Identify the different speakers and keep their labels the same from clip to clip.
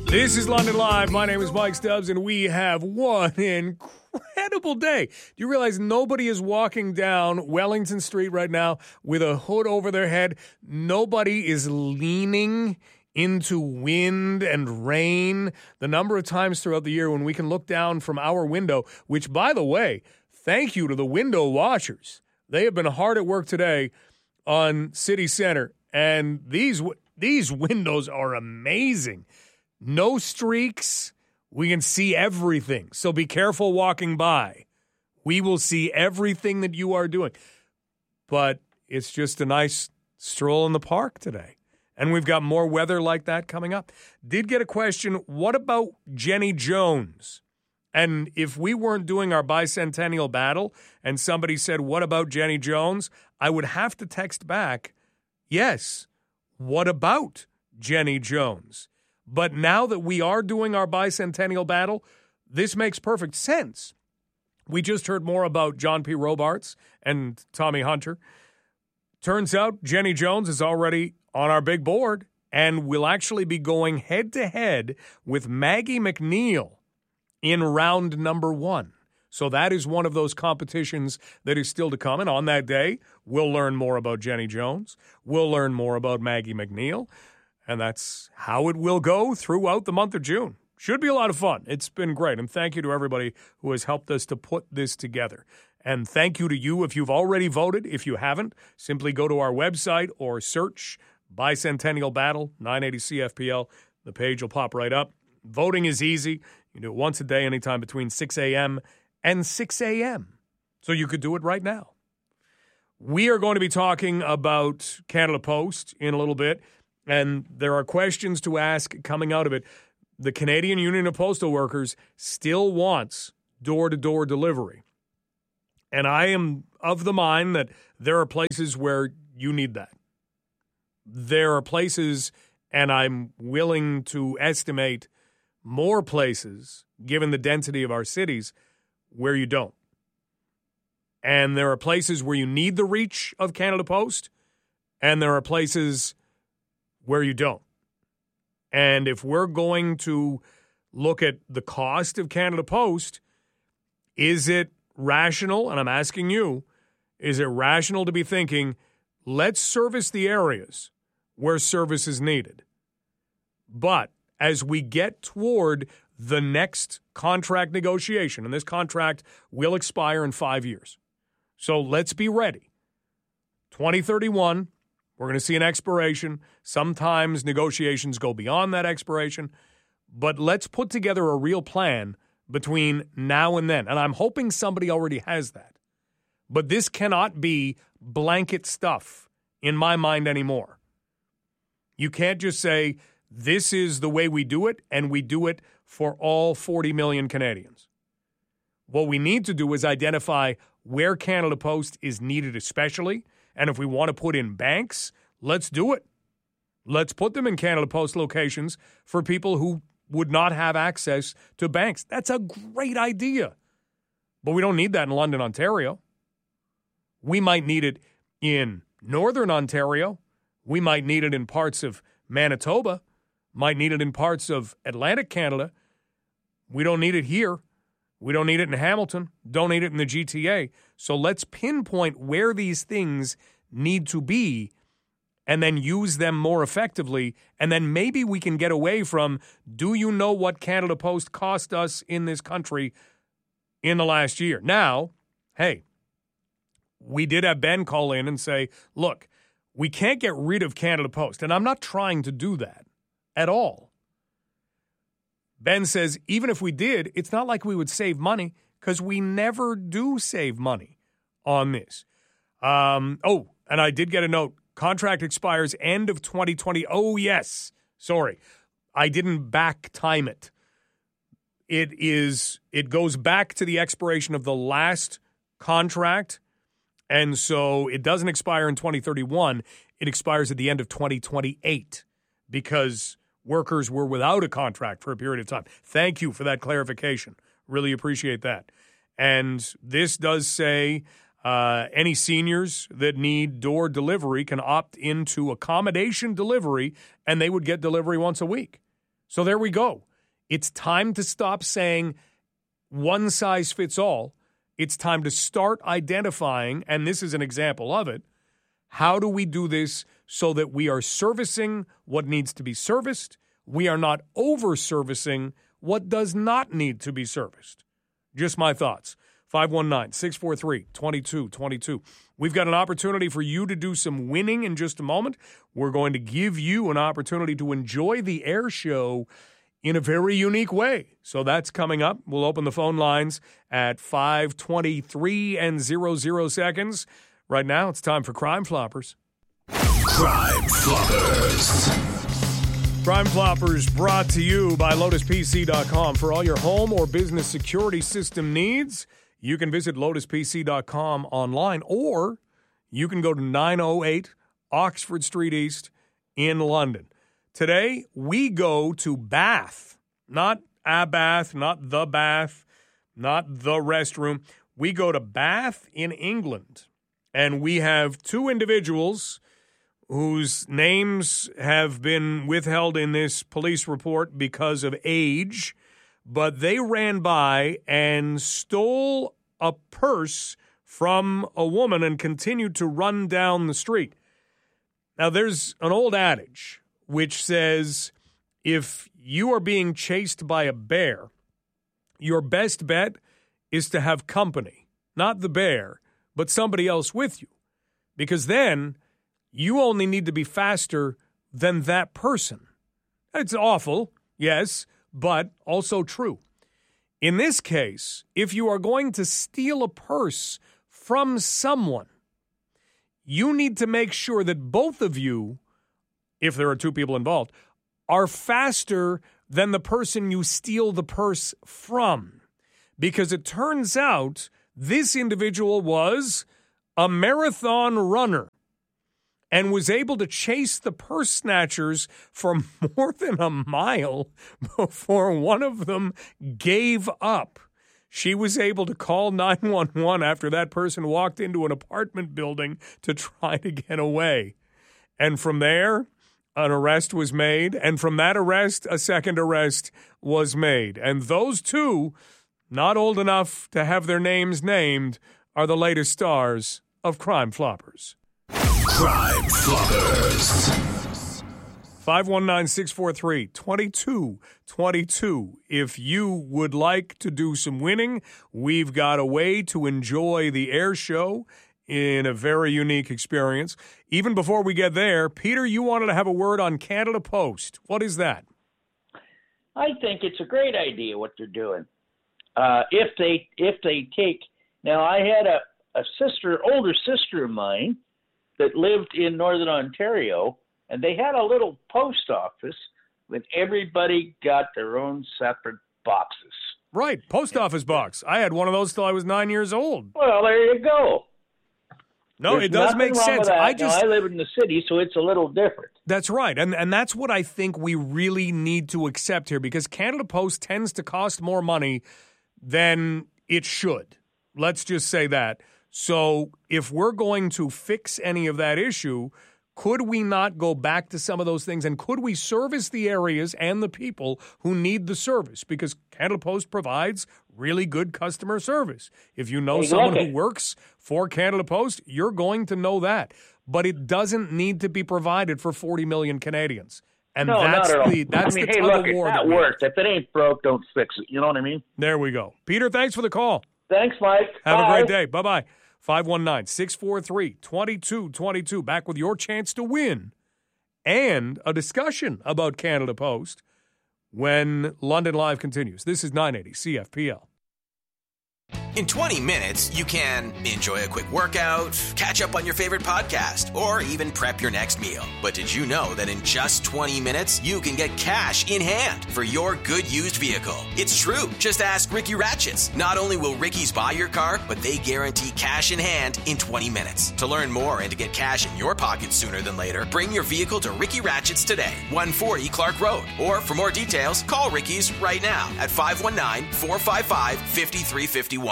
Speaker 1: This is London Live. My name is Mike Stubbs, and we have one incredible day. Do you realize nobody is walking down Wellington Street right now with a hood over their head? Nobody is leaning into wind and rain. The number of times throughout the year when we can look down from our window, which, by the way, thank you to the window washers. They have been hard at work today on City Center, and these windows are amazing. No streaks. We can see everything. So be careful walking by. We will see everything that you are doing. But it's just a nice stroll in the park today. And we've got more weather like that coming up. Did get a question, what about Jenny Jones? And if we weren't doing our bicentennial battle and somebody said, what about Jenny Jones? I would have to text back, yes, what about Jenny Jones? But now that we are doing our bicentennial battle, this makes perfect sense. We just heard more about John P. Robarts and Tommy Hunter. Turns out Jenny Jones is already on our big board and will actually be going head-to-head with Maggie McNeil in round number 1. So that is one of those competitions that is still to come. And on that day, we'll learn more about Jenny Jones. We'll learn more about Maggie McNeil. And that's how it will go throughout the month of June. Should be a lot of fun. It's been great. And thank you to everybody who has helped us to put this together. And thank you to you if you've already voted. If you haven't, simply go to our website or search Bicentennial Battle, 980 CFPL. The page will pop right up. Voting is easy. You can do it once a day, anytime between 6 a.m. and 6 a.m. So you could do it right now. We are going to be talking about Canada Post in a little bit. And there are questions to ask coming out of it. The Canadian Union of Postal Workers still wants door-to-door delivery. And I am of the mind that there are places where you need that. There are places, and I'm willing to estimate more places, given the density of our cities, where you don't. And there are places where you need the reach of Canada Post, and there are places where you don't. And if we're going to look at the cost of Canada Post, is it rational, and I'm asking you, is it rational to be thinking, let's service the areas where service is needed? But as we get toward the next contract negotiation, and this contract will expire in 5 years, so let's be ready. 2031, we're going to see an expiration. Sometimes negotiations go beyond that expiration. But let's put together a real plan between now and then. And I'm hoping somebody already has that. But this cannot be blanket stuff in my mind anymore. You can't just say, this is the way we do it, and we do it for all 40 million Canadians. What we need to do is identify where Canada Post is needed especially. And if we want to put in banks, let's do it. Let's put them in Canada Post locations for people who would not have access to banks. That's a great idea. But we don't need that in London, Ontario. We might need it in Northern Ontario. We might need it in parts of Manitoba. Might need it in parts of Atlantic Canada. We don't need it here. We don't need it in Hamilton. Don't need it in the GTA. So let's pinpoint where these things need to be and then use them more effectively. And then maybe we can get away from, do you know what Canada Post cost us in this country in the last year? Now, hey, we did have Ben call in and say, look, we can't get rid of Canada Post. And I'm not trying to do that at all. Ben says, even if we did, it's not like we would save money because we never do save money on this. And I did get a note. Contract expires end of 2020. Oh, yes. Sorry. I didn't back time it. It goes back to the expiration of the last contract. And so it doesn't expire in 2031. It expires at the end of 2028 because workers were without a contract for a period of time. Thank you for that clarification. Really appreciate that. And this does say any seniors that need door delivery can opt into accommodation delivery, and they would get delivery once a week. So there we go. It's time to stop saying one size fits all. It's time to start identifying, and this is an example of it, how do we do this so that we are servicing what needs to be serviced? We are not over-servicing what does not need to be serviced. Just my thoughts. 519-643-2222. We've got an opportunity for you to do some winning in just a moment. We're going to give you an opportunity to enjoy the air show in a very unique way. So that's coming up. We'll open the phone lines at 5:23 and 00 seconds. Right now, it's time for Crime Floppers.
Speaker 2: Crime Floppers.
Speaker 1: Crime Floppers brought to you by LotusPC.com. For all your home or business security system needs, you can visit LotusPC.com online, or you can go to 908 Oxford Street East in London. Today, we go to Bath. Not a bath, not the bath, not the restroom. We go to Bath in England, and we have two individuals whose names have been withheld in this police report because of age, but they ran by and stole a purse from a woman and continued to run down the street. Now, there's an old adage which says if you are being chased by a bear, your best bet is to have company, not the bear, but somebody else with you, because then you only need to be faster than that person. It's awful, yes, but also true. In this case, if you are going to steal a purse from someone, you need to make sure that both of you, if there are two people involved, are faster than the person you steal the purse from. Because it turns out this individual was a marathon runner and was able to chase the purse snatchers for more than a mile before one of them gave up. She was able to call 911 after that person walked into an apartment building to try to get away. And from there, an arrest was made, and from that arrest, a second arrest was made. And those two, not old enough to have their names named, are the latest stars of Crime Floppers.
Speaker 2: Crime Floppers.
Speaker 1: 519-643-2222. If you would like to do some winning, we've got a way to enjoy the air show in a very unique experience. Even before we get there, Peter, you wanted to have a word on Canada Post. What is that?
Speaker 3: I think it's a great idea what they're doing. If they take, now I had a older sister of mine that lived in Northern Ontario, and they had a little post office when everybody got their own separate boxes.
Speaker 1: Right, post office box. I had one of those till I was 9 years old.
Speaker 3: Well, there you go.
Speaker 1: No,
Speaker 3: There's
Speaker 1: it does make sense.
Speaker 3: I live in the city, so it's a little different.
Speaker 1: That's right. And that's what I think we really need to accept here, because Canada Post tends to cost more money than it should. Let's just say that. So if we're going to fix any of that issue, could we not go back to some of those things? And could we service the areas and the people who need the service? Because Canada Post provides really good customer service. If you know someone who works for Canada Post, you're going to know that. But it doesn't need to be provided for 40 million Canadians. And that's the tug of war.
Speaker 3: That works. If it ain't broke, don't fix it. You know what I mean?
Speaker 1: There we go. Peter, thanks for the call.
Speaker 3: Thanks, Mike.
Speaker 1: Have a great day. Bye-bye. 519-643-2222. Back with your chance to win and a discussion about Canada Post when London Live continues. This is 980 CFPL.
Speaker 4: In 20 minutes, you can enjoy a quick workout, catch up on your favorite podcast, or even prep your next meal. But did you know that in just 20 minutes, you can get cash in hand for your good used vehicle? It's true. Just ask Ricky Ratchets. Not only will Ricky's buy your car, but they guarantee cash in hand in 20 minutes. To learn more and to get cash in your pocket sooner than later, bring your vehicle to Ricky Ratchets today, 140 Clark Road. Or for more details, call Ricky's right now at 519-455-5351.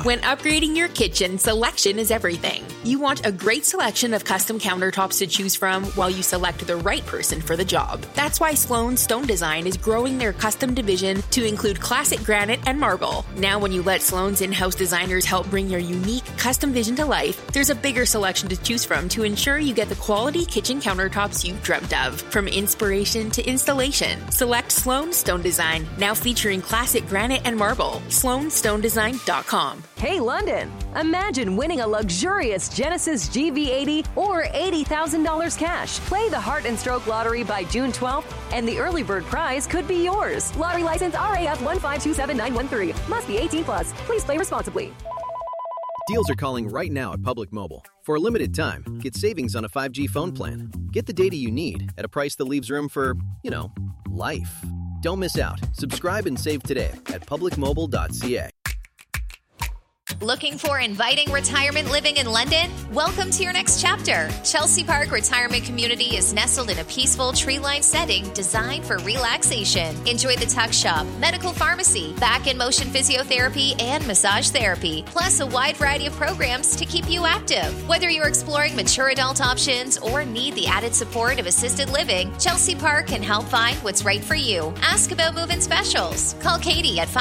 Speaker 5: When upgrading your kitchen, selection is everything. You want a great selection of custom countertops to choose from while you select the right person for the job. That's why Sloan Stone Design is growing their custom division to include classic granite and marble. Now when you let Sloan's in-house designers help bring your unique custom vision to life, there's a bigger selection to choose from to ensure you get the quality kitchen countertops you've dreamt of. From inspiration to installation, select Sloan Stone Design, now featuring classic granite and marble. SloanStoneDesign.com.
Speaker 6: Hey, London! Imagine winning a luxurious Genesis GV80 or $80,000 cash. Play the Heart and Stroke Lottery by June 12th, and the early bird prize could be yours. Lottery license RAF 1527913. Must be 18 plus. Please play responsibly.
Speaker 7: Deals are calling right now at Public Mobile. For a limited time, get savings on a 5G phone plan. Get the data you need at a price that leaves room for, life. Don't miss out. Subscribe and save today at publicmobile.ca.
Speaker 8: Looking for inviting retirement living in London? Welcome to your next chapter. Chelsea Park Retirement Community is nestled in a peaceful tree-lined setting designed for relaxation. Enjoy the tuck shop, medical pharmacy, back and motion physiotherapy, and massage therapy, plus a wide variety of programs to keep you active. Whether you're exploring mature adult options or need the added support of assisted living, Chelsea Park can help find what's right for you. Ask about move-in specials. Call Katie at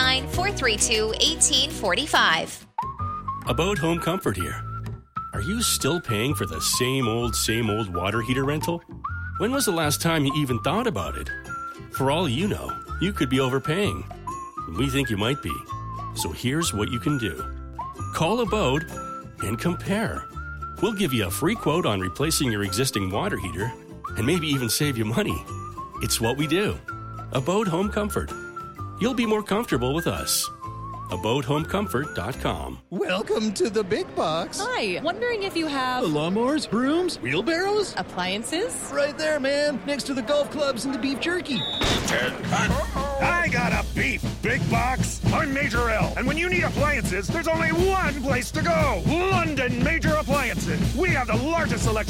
Speaker 8: 519-432-1845.
Speaker 9: About Home Comfort here. Are you still paying for the same old water heater rental? When was the last time you even thought about it? For all you know, you could be overpaying. We think you might be. So here's what you can do. Call Abode and compare. We'll give you a free quote on replacing your existing water heater and maybe even save you money. It's what we do. Abode Home Comfort. You'll be more comfortable with us. AbodeHomeComfort.com.
Speaker 10: Welcome to the big box.
Speaker 11: Hi, wondering if you have
Speaker 10: lawnmowers, brooms, wheelbarrows?
Speaker 11: Appliances?
Speaker 10: Right there, man, next to the golf clubs and the beef jerky.
Speaker 12: I got a beef big box. I'm Major L, and when you need appliances, there's only one place to go. London Major Appliances. We have the largest selection